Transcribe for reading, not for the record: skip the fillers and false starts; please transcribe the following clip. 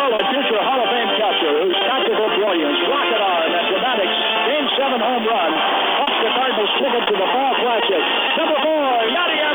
a future Hall of Fame catcher whose tactical brilliance, rocket arm, and dramatics Game 7 home run helped the Cardinals take it to the